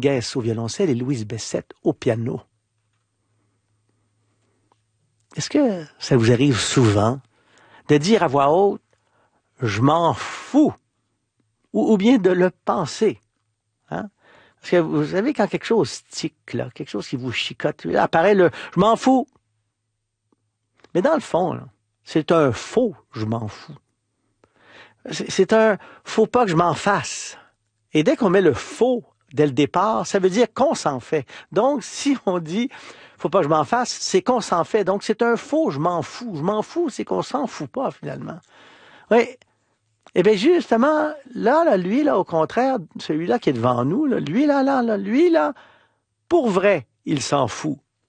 Guess au violoncelle et Louise Bessette au piano. Est-ce que ça vous arrive souvent de dire à voix haute « je m'en fous » ou bien de le penser? Hein? Parce que vous savez, quand quelque chose tique, là, quelque chose qui vous chicote, là, apparaît le « je m'en fous ». Mais dans le fond, là, c'est un faux « je m'en fous ». C'est un « faut pas que je m'en fasse ». Et dès qu'on met le faux dès le départ, ça veut dire qu'on s'en fait. Donc, si on dit « faut pas que je m'en fasse », c'est qu'on s'en fait. Donc, c'est un faux « je m'en fous ». Je m'en fous, c'est qu'on s'en fout pas, finalement. Oui. Eh bien, justement, là, lui, là, au contraire, celui-là qui est devant nous, là, lui, là, pour vrai, il s'en fout.